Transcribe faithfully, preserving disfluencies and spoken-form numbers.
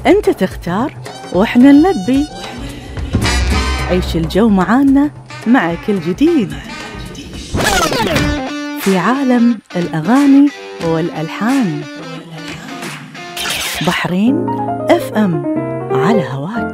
أنت تختار وإحنا نلبي. عيش الجو معانا مع كل جديد في عالم الأغاني والألحان. بحرين اف ام على هواك.